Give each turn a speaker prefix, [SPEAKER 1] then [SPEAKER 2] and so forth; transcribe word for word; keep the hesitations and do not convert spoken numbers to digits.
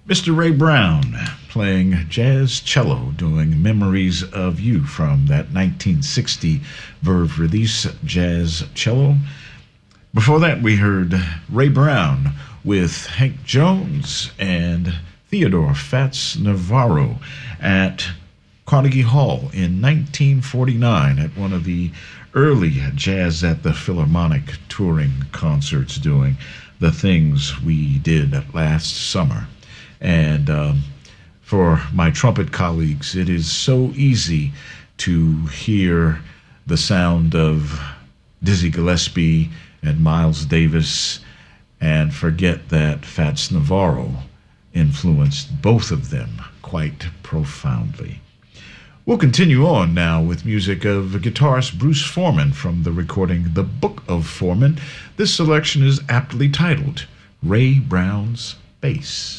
[SPEAKER 1] Mister Ray Brown playing jazz cello, doing Memories of You from that nineteen sixty Verve release, Jazz Cello. Before that, we heard Ray Brown with Hank Jones and Theodore Fats Navarro at Carnegie Hall in nineteen forty-nine at one of the early Jazz at the Philharmonic touring concerts, doing The Things We Did Last Summer. And um, for my trumpet colleagues, it is so easy to hear the sound of Dizzy Gillespie and Miles Davis and forget that Fats Navarro influenced both of them quite profoundly. We'll continue on now with music of guitarist Bruce Forman from the recording The Book of Forman. This selection is aptly titled Ray Brown's Bass.